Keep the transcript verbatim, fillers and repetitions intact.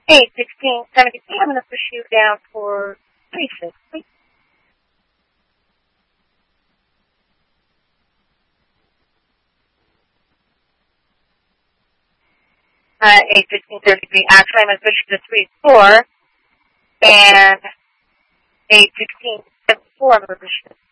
eight sixteen seventy-three. I'm going to push you down for three six, please. Uh, eight sixteen thirty-three. Actually, I'm going to push you to three four. And eight sixteen seventy-four, I'm going to push you to